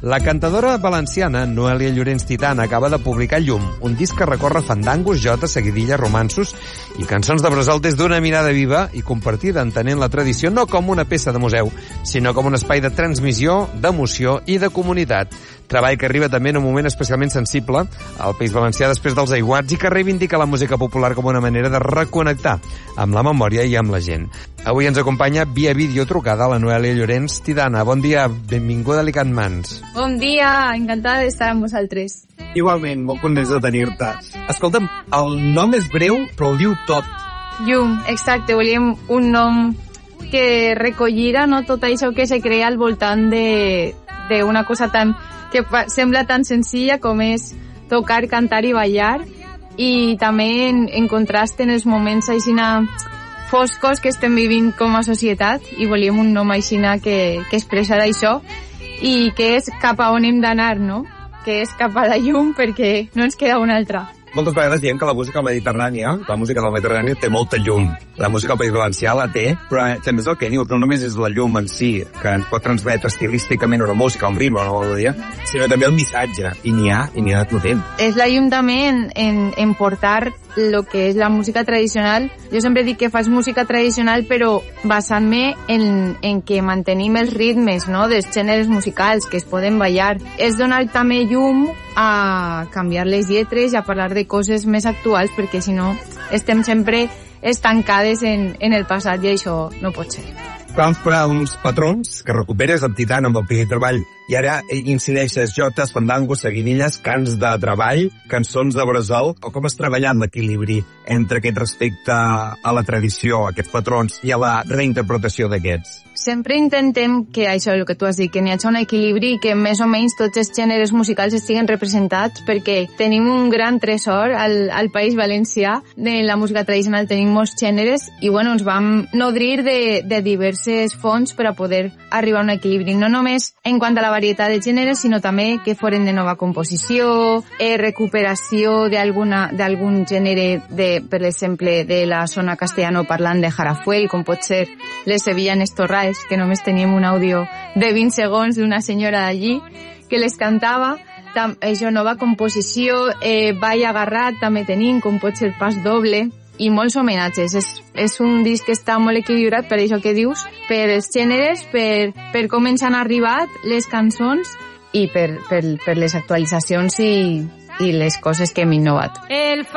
La cantadora valenciana Noelia Llorens Titana acaba de publicar Llum, un disc que recorre fandangos, jotes, seguidilles, romanços i cançons de bressol des d'una mirada viva i compartida, entenent la tradició no com una peça de museu, sinó com un espai de transmissió, d'emoció i de comunitat. Treball que arriba també en un moment especialment sensible al País Valencià després dels aiguats i que reivindica la música popular com una manera de reconnectar amb la memòria i amb la gent. Avui ens acompanya via vídeo trucada la Noelia Llorens Titana. Bon dia, benvinguda a Licant Mans. Bon dia, encantada d'estar amb vosaltres. Igualment, molt contents de tenir-te. Escolta'm, el nom és breu, però ho diu tot. Llum, exacte, volíem un nom que recollira, no, tot això que se crea al voltant d'una cosa que sembla tan senzilla com és tocar, cantar i ballar, i també en contrast en els moments aixina foscos que estem vivint com a societat, i volíem un nom aixina que expressara això i que és cap a on hem d'anar, no? Que és cap a la llum, perquè no ens queda una altra. Moltes vegades diem que la música mediterrània, la música del Mediterrani té molta llum. La música del País Valencià la té, però també és el que diu, no només és la llum en si, que ens pot transmetre estilísticament una música, un ritme, una melodia, sinó també el missatge, i n'hi ha de potent. És la llum també en portar el que és la música tradicional. Jo sempre dic que fas música tradicional, però basant-me en que mantenim els ritmes, no?, dels gèneres musicals que es poden ballar. És donar també llum a canviar les lletres i a parlar de coses més actuals, perquè si no estem sempre estancades en el passat i això no pot ser. Vam esperar uns patrons que recuperes amb Titana amb el primer treball i ara incideixes jotes, fandangos, seguidilles, cants de treball, cançons de bressol. O com has treballat l'equilibri entre aquest respecte a la tradició, a aquests patrons i a la reinterpretació d'aquests? Sempre intentem que això, el que tu has dit, que n'hi hagi un equilibri i que més o menys tots els gèneres musicals estiguen representats, perquè tenim un gran tresor al País Valencià. De la música tradicional tenim molts gèneres i bueno, ens vam nodrir de diverses fonts per a poder arribar a un equilibri, no només en quant a la varietat de gèneres, sinó també que foren de nova composició, recuperació d'algun gènere, per exemple, de la zona castellanoparlant de Jarafuel, com pot ser les sevillanes torraes, que només teníem un àudio de 20 segons d'una senyora d'allí que les cantava. Això, nova composició, ball agarrat també tenim, com pot ser pas doble, i molts homenatges. És un disc que està molt equilibrat, per això que dius, per els gèneres, per com ens han arribat les cançons i per les actualitzacions i les coses que hem innovat.